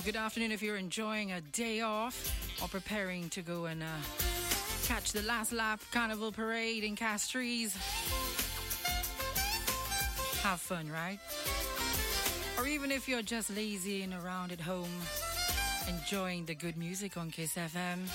Good afternoon if you're enjoying a day off or preparing to go and catch the last lap carnival parade in Castries. Have fun, right? Or even if you're just lazying around at home, enjoying the good music on Kiss FM.